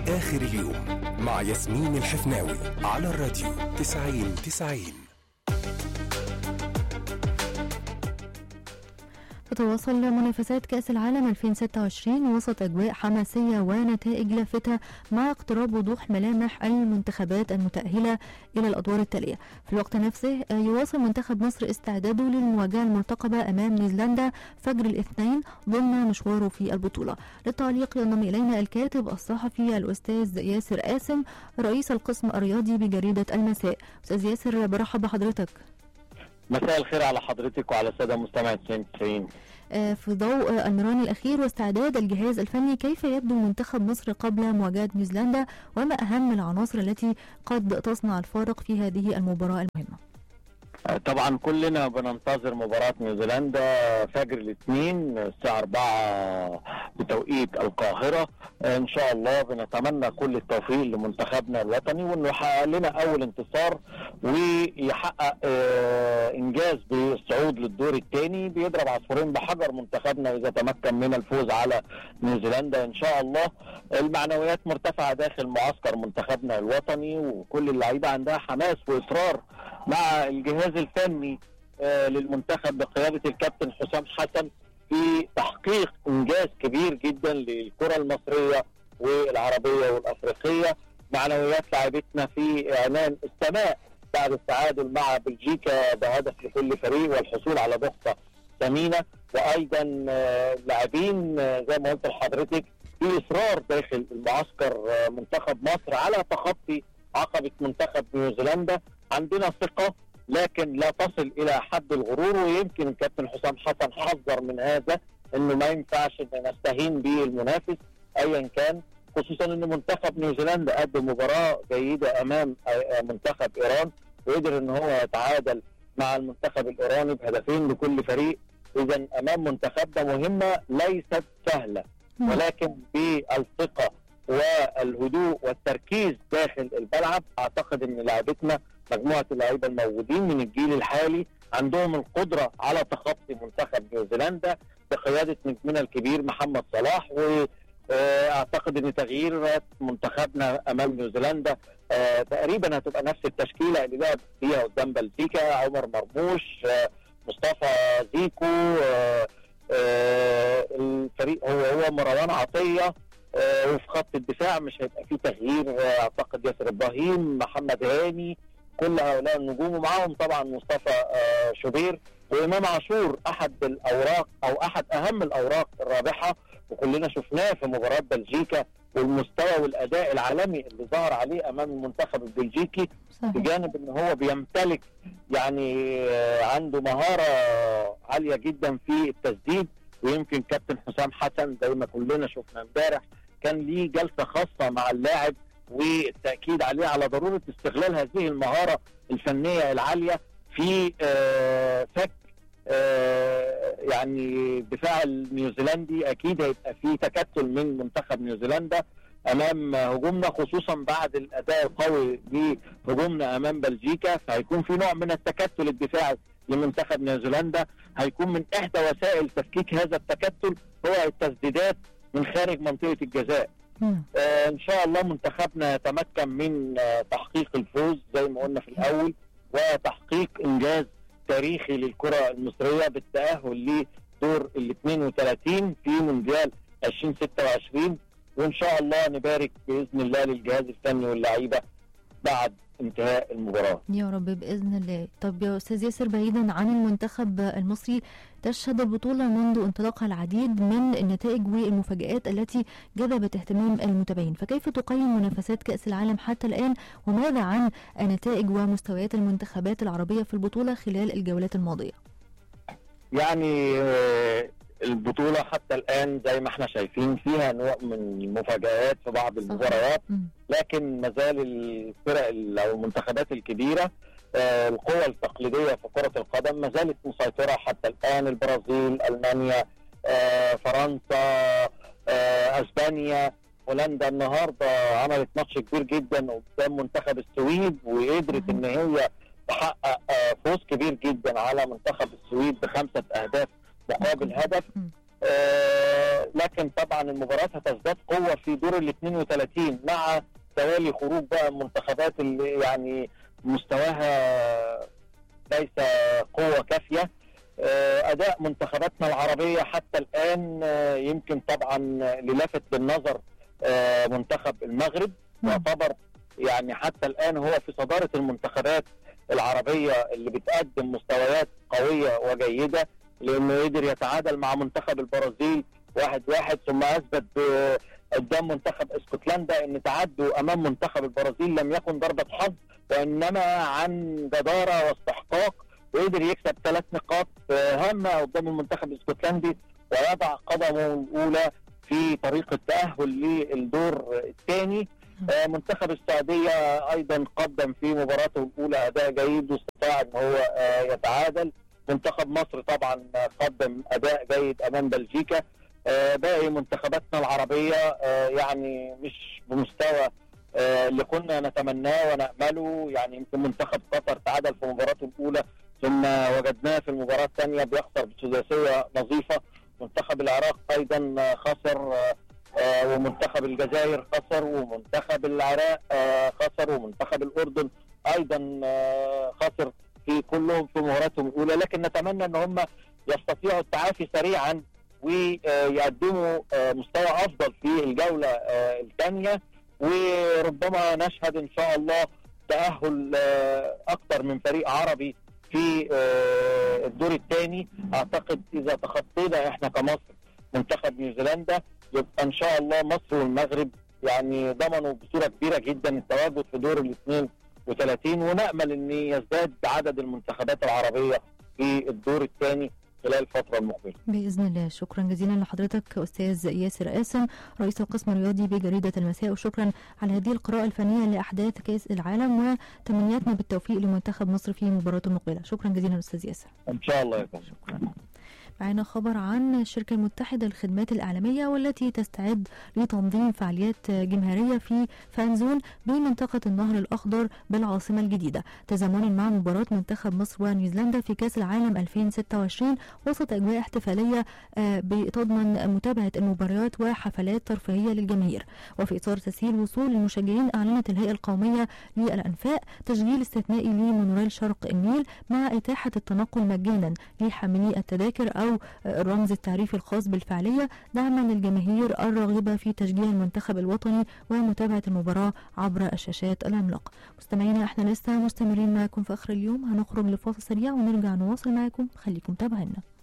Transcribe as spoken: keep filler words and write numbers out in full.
آخر اليوم مع ياسمين الحفناوي على الراديو تسعين تسعين. تتواصل منافسات كأس العالم ألفين وستة وعشرين وسط أجواء حماسية ونتائج لافتة مع اقتراب وضوح ملامح المنتخبات المتأهلة إلى الأدوار التالية. في الوقت نفسه يواصل منتخب مصر استعداده للمواجهة المرتقبة أمام نيوزيلندا فجر الاثنين ضمن مشواره في البطولة. للتعليق ينضم إلينا الكاتب الصحفي الأستاذ ياسر قاسم رئيس القسم الرياضي بجريدة المساء. أستاذ ياسر برحب بحضرتك. مساء الخير على حضرتك وعلى الساده مستمعي تسعين تسعين. في ضوء المران الأخير واستعداد الجهاز الفني، كيف يبدو منتخب مصر قبل مواجهة نيوزيلندا وما أهم العناصر التي قد تصنع الفارق في هذه المباراة المهمة؟ طبعا كلنا بننتظر مباراة نيوزيلندا فجر الاثنين الساعة أربعة بتوقيت القاهرة. ان شاء الله بنتمنى كل التوفيق لمنتخبنا الوطني وانه يحقق لنا اول انتصار ويحقق انجاز بالصعود للدور الثاني. بيضرب عصفورين بحجر منتخبنا اذا تمكن من الفوز على نيوزيلندا ان شاء الله. المعنويات مرتفعة داخل معسكر منتخبنا الوطني وكل اللعيبة عندها حماس واصرار مع الجهاز الفني آه للمنتخب بقيادة الكابتن حسام حسن في تحقيق انجاز كبير جدا للكرة المصرية والعربية والافريقية. معنويات لاعبتنا في اعلان السماء بعد التعادل مع بلجيكا بهدف لكل فريق والحصول على نقطة ثمينة، وايضا آه لاعبين آه زي ما قلت لحضرتك في اصرار داخل المعسكر آه منتخب مصر على تخطي عقبة منتخب نيوزيلندا. عندنا ثقة لكن لا تصل الى حد الغرور، ويمكن الكابتن حسام حسن حذر من هذا انه ما ينفعش ان نستهين بالمنافس ايا كان، خصوصا ان منتخب نيوزيلندا قدم مباراة جيدة امام منتخب ايران وقدر ان هو يتعادل مع المنتخب الايراني بهدفين لكل فريق. اذا امام منتخبنا مهمة ليست سهلة، ولكن بالثقة والهدوء والتركيز داخل الملعب اعتقد ان لاعبتنا مجموعة اللعيبة الموجودين من الجيل الحالي عندهم القدرة على تخطي منتخب نيوزيلندا بقيادة نجمنا الكبير محمد صلاح. واعتقد ان تغييرات منتخبنا امام نيوزيلندا تقريبا هتبقى نفس التشكيلة اللي لعب فيها قدام بلجيكا، عمر مرموش، مصطفى زيكو، الفريق هو هو مروان عطية، وفي خط الدفاع مش هيبقى فيه تغيير. اعتقد ياسر ابراهيم، محمد هاني، كل هؤلاء النجوم، ومعهم طبعا مصطفى شوبير وامام عاشور احد الاوراق او احد اهم الاوراق الرابحه، وكلنا شفناه في مباراه بلجيكا والمستوى والاداء العالمي اللي ظهر عليه امام المنتخب البلجيكي، بجانب ان هو بيمتلك يعني عنده مهاره عاليه جدا في التسديد. ويمكن كابتن حسام حسن زي ما كلنا شفنا امبارح كان ليه جلسه خاصه مع اللاعب والتأكيد عليه على ضرورة استغلال هذه المهارة الفنية العالية في آه فك آه يعني دفاع النيوزيلندي. أكيد هيبقى في تكتل من منتخب نيوزيلندا أمام هجومنا، خصوصا بعد الأداء القوي لهجومنا أمام بلجيكا، فهيكون في نوع من التكتل الدفاعي لمنتخب نيوزيلندا. هيكون من إحدى وسائل تفكيك هذا التكتل هو التسديدات من خارج منطقة الجزاء. آه ان شاء الله منتخبنا يتمكن من آه تحقيق الفوز زي ما قلنا في الاول، وتحقيق انجاز تاريخي للكرة المصرية بالتأهل لدور ال اثنين وثلاثين في مونديال ألفين وستة وعشرين. وان شاء الله نبارك باذن الله للجهاز الفني واللعيبة بعد انتهاء المباراة يا رب بإذن الله. طب يا أستاذ ياسر، بعيدا عن المنتخب المصري، تشهد البطولة منذ انطلاقها العديد من النتائج والمفاجآت التي جذبت اهتمام المتابعين، فكيف تقيم منافسات كأس العالم حتى الآن، وماذا عن نتائج ومستويات المنتخبات العربية في البطولة خلال الجولات الماضية؟ يعني البطولة حتى الآن زي ما احنا شايفين فيها نوع من المفاجآت في بعض المباريات، لكن مازال الفرق او المنتخبات الكبيرة آه القوة التقليدية في كرة القدم ما زالت مسيطرة حتى الآن. البرازيل، ألمانيا، آه فرنسا، آه اسبانيا، هولندا النهارده عملت ماتش كبير جدا قدام منتخب السويد وقدرت ان هي تحقق آه فوز كبير جدا على منتخب السويد بخمسة اهداف مقابل هدف. آه لكن طبعا المباراه هتزداد قوه في دور ال اثنين وثلاثين مع توالي خروج بقى المنتخبات اللي يعني مستواها ليس قوه كافيه. آه اداء منتخباتنا العربيه حتى الان آه يمكن طبعا اللي لافت للنظر آه منتخب المغرب، يعتبر يعني حتى الان هو في صداره المنتخبات العربيه اللي بتقدم مستويات قويه وجيده، لانه قدر يتعادل مع منتخب البرازيل واحد واحد، ثم اثبت قدام منتخب اسكتلندا ان تعادله امام منتخب البرازيل لم يكن ضربه حظ وانما عن جداره واستحقاق، وقدر يكسب ثلاث نقاط هامه قدام المنتخب الاسكتلندي ويضع قدمه الاولى في طريق التاهل للدور الثاني. منتخب السعوديه ايضا قدم في مباراته الاولى اداء جيد واستطاع ان هو يتعادل. منتخب مصر طبعا قدم اداء جيد امام بلجيكا. باقي منتخباتنا العربيه يعني مش بمستوى اللي كنا نتمناه ونامله، يعني يمكن منتخب قطر تعادل في مباراته الاولى ثم وجدناه في المباراه الثانيه بيخسر بثلاثيه نظيفه. منتخب العراق ايضا خسر، ومنتخب الجزائر خسر، ومنتخب العراق خسر، ومنتخب الاردن ايضا خسر في كلهم في مباراتهم الاولى، لكن نتمنى ان هم يستطيعوا التعافي سريعا ويقدموا مستوى افضل في الجوله الثانيه، وربما نشهد ان شاء الله تاهل اكثر من فريق عربي في الدور الثاني. اعتقد اذا تخطينا احنا كمصر منتخب نيوزيلندا يبقى ان شاء الله مصر والمغرب يعني ضمنوا بصوره كبيره جدا التواجد في دور ال اثنين وثلاثين، ونامل ان يزداد عدد المنتخبات العربيه في الدور الثاني خلال الفتره المقبله باذن الله. شكرا جزيلا لحضرتك استاذ ياسر قاسم رئيس القسم الرياضي بجريده المساء، وشكرا على هذه القراءه الفنيه لاحداث كاس العالم وتمنياتنا بالتوفيق لمنتخب مصر في مباراته المقبله. شكرا جزيلا استاذ ياسر. ان شاء الله يكون. شكرا. معنا خبر عن الشركة المتحدة للخدمات الإعلامية والتي تستعد لتنظيم فعاليات جماهيرية في فانزون بمنطقة النهر الأخضر بالعاصمة الجديدة، تزامنا مع مباراة منتخب مصر ونيوزيلندا في كأس العالم ألفين وستة وعشرين وسط أجواء احتفالية بتضمن متابعة المباريات وحفلات ترفيهية للجماهير. وفي إطار تسهيل وصول المشجعين، أعلنت الهيئة القومية للأنفاق تشغيل استثنائي لمونوريل شرق النيل مع إتاحة التنقل مجانا لحاملي التذاكر أو الرمز التعريفي الخاص بالفعالية، دعما للجماهير الراغبة في تشجيع المنتخب الوطني ومتابعة المباراة عبر الشاشات العملاقة. مستمعينا احنا لسه مستمرين معكم في آخر اليوم، هنخرج لفاصل سريع ونرجع نواصل معكم، خليكم تابعينا.